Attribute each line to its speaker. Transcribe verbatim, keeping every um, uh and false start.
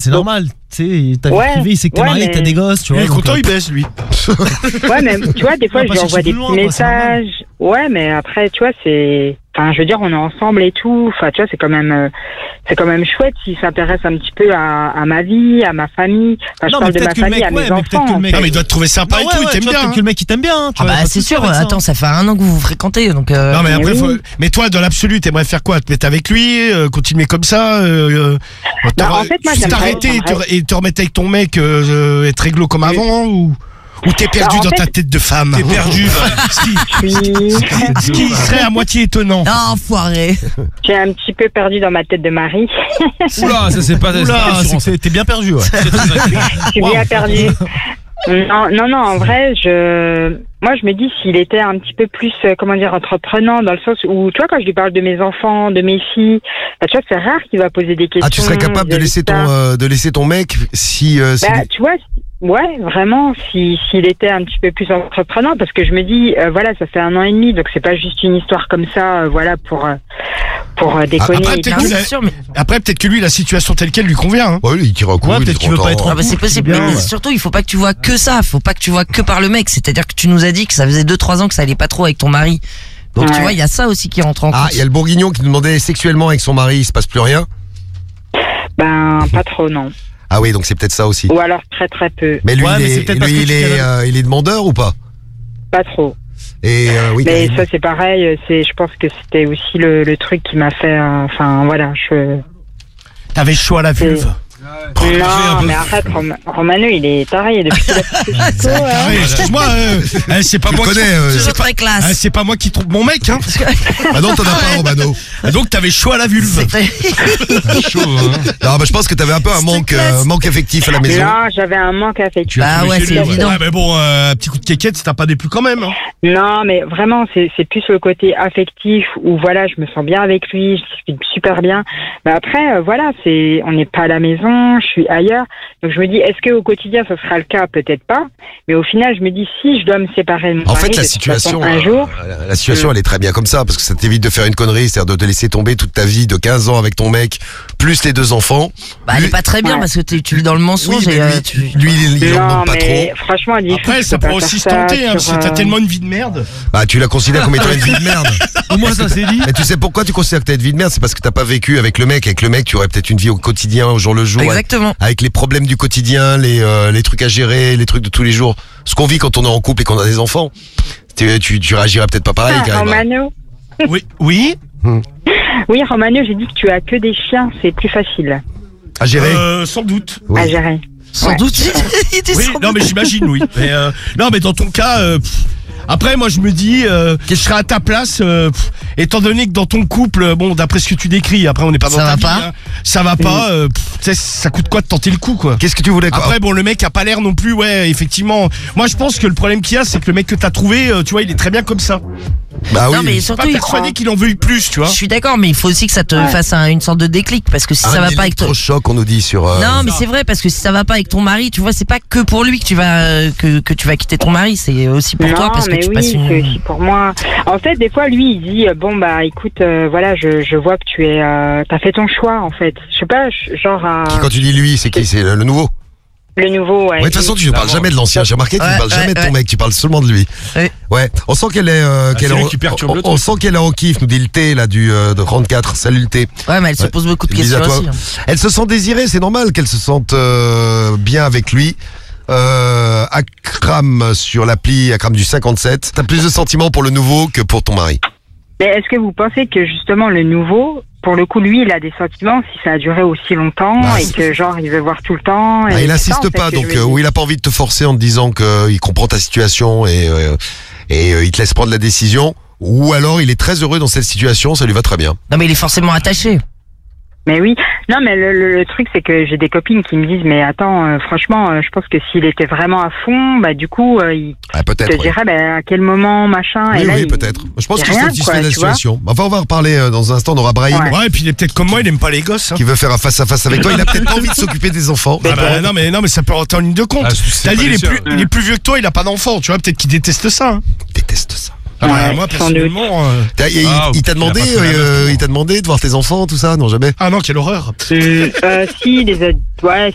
Speaker 1: c'est
Speaker 2: Donc,
Speaker 1: normal. Tu sais, ta vie
Speaker 2: ouais,
Speaker 1: privée, il sait que t'es
Speaker 2: ouais,
Speaker 1: marié,
Speaker 2: mais...
Speaker 1: que t'as des gosses, tu
Speaker 3: Il
Speaker 1: vois.
Speaker 3: est
Speaker 1: donc,
Speaker 3: content,
Speaker 1: euh,
Speaker 3: il baisse, lui.
Speaker 2: Ouais, mais tu vois, des fois,
Speaker 1: On
Speaker 2: je
Speaker 1: va
Speaker 2: lui
Speaker 1: pas
Speaker 2: envoie
Speaker 1: chercher
Speaker 2: des
Speaker 1: plus loin,
Speaker 2: petits
Speaker 1: quoi, c'est normal.
Speaker 2: messages. Ouais, mais après, tu vois, c'est... Enfin, je veux dire, on est ensemble et tout. Enfin, tu vois, c'est quand même... euh, C'est quand même chouette s'il s'intéresse un petit peu à, à ma vie, à ma famille. Enfin, je
Speaker 1: Non,
Speaker 2: parle
Speaker 1: mais
Speaker 2: de ma
Speaker 1: peut-être que le
Speaker 2: famille,
Speaker 1: mec,
Speaker 2: à mes
Speaker 1: ouais, mais peut-être
Speaker 2: enfants.
Speaker 1: que le mec-
Speaker 3: Non, mais il doit te trouver sympa
Speaker 1: Non,
Speaker 3: et
Speaker 1: ouais,
Speaker 3: tout,
Speaker 1: ouais,
Speaker 3: il t'aime
Speaker 1: tu vois,
Speaker 3: bien.
Speaker 1: peut-être que le mec il t'aime bien. hein, tu
Speaker 4: Ah
Speaker 1: vois, y a
Speaker 4: bah
Speaker 1: pas de
Speaker 4: c'est
Speaker 1: souci
Speaker 4: sûr,
Speaker 1: avec ça.
Speaker 4: attends, ça fait un an que vous vous fréquentez, donc... Euh...
Speaker 3: Non mais après,
Speaker 2: oui.
Speaker 3: faut... mais toi dans l'absolu, t'aimerais faire quoi? Te mettre avec lui, euh, continuer comme ça, euh, euh,
Speaker 2: Bah, en fait, moi, j'aimerais-
Speaker 3: t'arrêter et te,
Speaker 2: j'aimerais-
Speaker 3: et te remettre avec ton mec, euh, euh, être réglo comme avant, ou ou t'es perdu
Speaker 2: Bah, en
Speaker 3: dans
Speaker 2: fait-
Speaker 3: ta tête de femme?
Speaker 1: T'es perdu.
Speaker 3: Ce qui,
Speaker 2: Puis,
Speaker 3: ce qui serait à moitié étonnant.
Speaker 4: Ah, enfoiré.
Speaker 2: j'ai un petit peu perdu dans ma tête de mari.
Speaker 5: Oula, ça c'est pas. c'est pas
Speaker 1: Oula,
Speaker 5: rassurant,
Speaker 1: c'est que t'es bien perdu, ouais.
Speaker 5: ça. C'est très inquiétant.
Speaker 2: Je suis bien perdue. Non, non, non, en vrai, je, moi, je me dis s'il était un petit peu plus, euh, comment dire, entreprenant, dans le sens où, tu vois, quand je lui parle de mes enfants, de mes filles, bah, tu vois, c'est rare qu'il va poser des questions.
Speaker 6: Ah, tu serais capable de
Speaker 2: vis-à-vis
Speaker 6: laisser
Speaker 2: ça.
Speaker 6: ton, euh, de laisser ton mec si, euh, si
Speaker 2: Bah, tu vois, ouais, vraiment, si s'il était un petit peu plus entreprenant, parce que je me dis, euh, voilà, ça fait un an et demi, donc c'est pas juste une histoire comme ça, euh, voilà, pour euh, pour euh, déconner.
Speaker 3: après,
Speaker 2: et
Speaker 3: peut-être
Speaker 2: tout.
Speaker 3: qu'il a-
Speaker 4: C'est sûr, mais...
Speaker 3: Après, peut-être que lui, la situation telle qu'elle lui convient. Hein.
Speaker 6: Ouais, lui, il tire un coup,
Speaker 1: Ouais,
Speaker 6: il est
Speaker 1: peut-être qu'il veut
Speaker 6: content.
Speaker 1: pas être en
Speaker 4: Ah bah c'est
Speaker 1: couple,
Speaker 4: possible,
Speaker 1: c'est bien,
Speaker 4: mais
Speaker 1: ouais.
Speaker 4: surtout il faut pas que tu vois que ça, faut pas que tu vois que par le mec, c'est-à-dire que tu nous as dit que ça faisait deux trois ans que ça allait pas trop avec ton mari. Donc tu
Speaker 2: Ouais.
Speaker 4: vois, il y a ça aussi qui rentre en compte.
Speaker 6: Ah, il y a le bourguignon qui nous demandait sexuellement avec son mari, il se passe plus rien.
Speaker 2: Ben, pas trop, non.
Speaker 6: Ah oui, donc c'est peut-être ça aussi.
Speaker 2: Ou alors très très peu.
Speaker 6: Mais lui,
Speaker 1: Ouais,
Speaker 6: il,
Speaker 1: mais c'est
Speaker 6: est,
Speaker 1: peut-être parce
Speaker 6: lui
Speaker 1: que
Speaker 6: il,
Speaker 1: tu
Speaker 6: est,
Speaker 1: t'es-
Speaker 6: euh, il est demandeur ou pas?
Speaker 2: Pas trop.
Speaker 6: Et euh, oui,
Speaker 2: Mais
Speaker 6: Karine.
Speaker 2: ça, c'est pareil. C'est, je pense que c'était aussi le, le truc qui m'a fait. euh, Enfin, voilà. Je.
Speaker 3: T'avais chaud à la vulve.
Speaker 2: Non, mais arrête, Rom- Romano, il est taré depuis qu'il a fait ce Chico, hein.
Speaker 3: Ah ouais, excuse-moi, euh, euh, c'est pas
Speaker 6: Tu le
Speaker 3: moi qui...
Speaker 6: connais, euh,
Speaker 4: Toujours très
Speaker 3: euh,
Speaker 4: classe.
Speaker 3: c'est pas moi qui trompe mon mec, hein.
Speaker 6: Ah non, t'en as pas, Romano.
Speaker 3: Et donc t'avais chaud à la vulve.
Speaker 4: C'était-
Speaker 5: Chaud, hein.
Speaker 6: Non, bah, je pense que t'avais un peu un manque, euh, manque affectif à la maison.
Speaker 2: Non, j'avais un manque affectif.
Speaker 4: Bah ouais, c'est évident.
Speaker 3: Ouais, mais bon, euh, un petit coup de quéquette, t'as pas déplu quand même. Hein.
Speaker 2: Non, mais vraiment, c'est, c'est plus le côté affectif où voilà, je me sens bien avec lui, je discute super bien. Mais après, euh, voilà, c'est, on n'est pas à la maison, je suis ailleurs. Donc je me dis, est-ce que au quotidien ce sera le cas? Peut-être pas. Mais au final, je me dis, si je dois me séparer de mon
Speaker 6: En
Speaker 2: mari,
Speaker 6: fait, la
Speaker 2: de toute
Speaker 6: situation,
Speaker 2: façon, un jour,
Speaker 6: euh, la, la situation, elle est très bien comme ça, parce que ça t'évite de faire une connerie, c'est-à-dire de te laisser tomber toute ta vie de quinze ans avec ton mec, plus les deux enfants.
Speaker 4: Bah elle
Speaker 6: Lui-
Speaker 4: est pas très bien
Speaker 2: Ouais.
Speaker 4: parce que t'es- tu vis dans le
Speaker 6: Oui,
Speaker 4: mensonge
Speaker 6: mais
Speaker 4: et euh,
Speaker 6: lui,
Speaker 4: tu...
Speaker 6: lui, il, il en
Speaker 2: non,
Speaker 6: demande pas
Speaker 2: mais
Speaker 6: trop.
Speaker 2: franchement, elle dit,
Speaker 3: Après, ça pourrait aussi se tenter, hein, parce que t'as tellement une vie de merde.
Speaker 6: Bah, tu la considères comme étant une vie de merde.
Speaker 1: Au moins, ça c'est dit.
Speaker 6: Mais tu sais pourquoi tu considères que t'as une vie de merde? C'est parce que t'as pas vécu avec le mec. Avec le mec, tu aurais peut-être une vie au quotidien, au jour le jour. avec-
Speaker 4: Exactement.
Speaker 6: Avec les problèmes du quotidien, les, euh, les trucs à gérer, les trucs de tous les jours. Ce qu'on vit quand on est en couple et qu'on a des enfants. Tu, tu, tu réagirais peut-être pas pareil,
Speaker 2: Ah,
Speaker 6: Karima.
Speaker 2: Romano.
Speaker 3: Oui, oui.
Speaker 2: Oui, Romano, j'ai dit que tu as que des chiens, c'est plus facile
Speaker 6: À gérer.
Speaker 3: Euh, sans doute.
Speaker 6: Oui.
Speaker 2: à gérer.
Speaker 4: Sans
Speaker 2: Ouais.
Speaker 4: doute. Il était
Speaker 3: Oui,
Speaker 4: sans
Speaker 3: non, mais
Speaker 4: doute.
Speaker 3: j'imagine, oui. Mais, euh, non, mais dans ton cas, euh, pff, après, moi, je me dis euh, que je serais à ta place, euh, pff, étant donné que dans ton couple, euh, bon, d'après ce que tu décris, après, on n'est pas dans
Speaker 4: Ça
Speaker 3: ta
Speaker 4: va
Speaker 3: vie,
Speaker 4: pas
Speaker 3: hein, ça va pas. euh, pff, tu sais, ça coûte quoi de tenter le coup, quoi.
Speaker 6: Qu'est-ce que tu voulais quoi
Speaker 3: Après, bon, le mec a pas l'air non plus, ouais, effectivement. Moi, je pense que le problème qu'il y a, c'est que le mec que t'as trouvé, euh, tu vois, il est très bien comme ça.
Speaker 6: Bah oui.
Speaker 4: Non mais
Speaker 3: Je suis pas
Speaker 4: surtout, il-
Speaker 3: persuadé qu'il en veuille plus, tu vois.
Speaker 4: je suis d'accord, mais il faut aussi que ça te
Speaker 2: Ouais.
Speaker 4: fasse un- une sorte de déclic parce que si ça va pas avec toi.
Speaker 6: choc, on nous dit sur. euh,
Speaker 4: Non, mais c'est vrai parce que si ça va pas avec ton mari, tu vois, c'est pas que pour lui que tu vas euh, que, que tu vas quitter ton mari, c'est aussi pour
Speaker 2: non,
Speaker 4: toi parce que
Speaker 2: mais
Speaker 4: tu
Speaker 2: oui,
Speaker 4: passes
Speaker 2: c'est
Speaker 4: une.
Speaker 2: aussi pour moi. En fait, des fois, lui, il dit euh, bon bah écoute, euh, voilà, je, je vois que tu es, euh, t'as fait ton choix en fait. Je sais pas, je- genre à
Speaker 6: Qui, quand tu dis lui, c'est qui? C'est le, le nouveau.
Speaker 2: le nouveau. Ouais.
Speaker 6: Ouais, de toute façon, tu ne parles jamais de l'ancien. J'ai remarqué que tu ne
Speaker 4: Ouais,
Speaker 6: parles jamais
Speaker 4: ouais,
Speaker 6: de ton
Speaker 4: ouais.
Speaker 6: mec, tu parles seulement de lui.
Speaker 4: Ouais.
Speaker 6: Ouais. On sent qu'elle est, euh, qu'elle
Speaker 5: c'est
Speaker 6: est
Speaker 5: lui
Speaker 6: en-
Speaker 5: qui perturbe
Speaker 6: on,
Speaker 5: le
Speaker 6: on
Speaker 5: truc.
Speaker 6: sent qu'elle est en kiff, nous dit le T, là, du, euh, de trente-quatre. Salut le T.
Speaker 4: Ouais, mais elle se
Speaker 6: Ouais.
Speaker 4: pose beaucoup de
Speaker 6: Bisous
Speaker 4: questions
Speaker 6: à toi.
Speaker 4: aussi. hein.
Speaker 6: Elle se sent désirée, c'est normal qu'elle se sente euh, bien avec lui. Euh, Akram sur l'appli Akram du cinquante-sept. T'as plus de sentiments pour le nouveau que pour ton mari.
Speaker 2: Mais est-ce que vous pensez que justement le nouveau, pour le coup, lui, il a des sentiments si ça a duré aussi longtemps
Speaker 6: Bah,
Speaker 2: et
Speaker 6: c'est-
Speaker 2: que genre il veut voir tout le temps.
Speaker 6: Ah,
Speaker 2: et
Speaker 6: il
Speaker 2: c'est
Speaker 6: insiste
Speaker 2: ça, en fait,
Speaker 6: pas,
Speaker 2: que
Speaker 6: donc
Speaker 2: je veux
Speaker 6: euh,
Speaker 2: dire.
Speaker 6: ou il a pas envie de te forcer en te disant qu'il comprend ta situation et, euh, et euh, il te laisse prendre la décision. Ou alors il est très heureux dans cette situation, ça lui va très bien.
Speaker 4: Non, mais il est forcément attaché.
Speaker 2: Mais oui, non, mais le, le, le truc c'est que j'ai des copines qui me disent mais attends, euh, franchement, euh, je pense que s'il était vraiment à fond, bah du coup, euh, il
Speaker 6: Ah, peut-être.
Speaker 2: te
Speaker 6: ouais.
Speaker 2: dirait bah, à quel moment machin.
Speaker 6: Oui,
Speaker 2: et là,
Speaker 6: oui,
Speaker 2: il-
Speaker 6: peut-être. Je pense
Speaker 2: c'est
Speaker 6: qu'il se
Speaker 2: rien,
Speaker 6: satisfait
Speaker 2: quoi,
Speaker 6: de la
Speaker 2: tu vois.
Speaker 6: situation. Enfin, on va en reparler euh, dans un instant. On aura Brahim
Speaker 2: Ouais.
Speaker 3: Ouais, et puis il est peut-être comme moi, il aime pas les gosses. Hein.
Speaker 6: qui veut faire un face à face avec toi. Il a peut-être pas envie de s'occuper des enfants.
Speaker 3: Ah bah, non, mais, non, mais ça peut rentrer en ligne de compte.
Speaker 5: Ah, c'est
Speaker 3: T'as
Speaker 5: pas
Speaker 3: dit, il
Speaker 5: les
Speaker 3: est, plus,
Speaker 5: seuls.
Speaker 3: il est plus vieux que toi, il a pas d'enfant, tu vois, peut-être qu'il déteste ça. Hein.
Speaker 6: Il déteste ça.
Speaker 3: Ah bah,
Speaker 2: Ouais,
Speaker 3: moi,
Speaker 2: sans
Speaker 3: personnellement. euh,
Speaker 6: T'as- Il,
Speaker 5: Ah,
Speaker 6: il t'a demandé,
Speaker 5: il a pas fait la
Speaker 6: euh,
Speaker 5: meuf,
Speaker 6: il t'a demandé de voir tes enfants, tout ça? Non, jamais.
Speaker 3: Ah non, quelle horreur.
Speaker 2: Hum, euh, si, des ad- ouais,